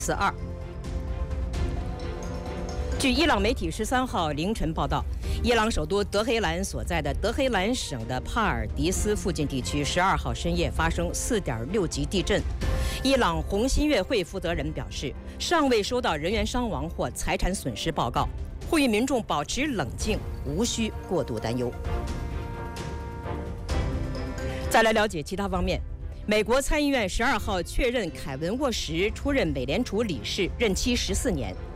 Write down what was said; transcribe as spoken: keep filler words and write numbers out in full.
四二。据伊朗媒体十三号凌晨报道，伊朗首都德黑兰所在的德黑兰省的帕尔迪斯附近地区十二号深夜发生四点六级地震。伊朗红新月会负责人表示，尚未收到人员伤亡或财产损失报告，呼吁民众保持冷静，无需过度担忧。再来了解其他方面。美国参议院十二号确认凯文·沃什出任美联储理事，任期十四年。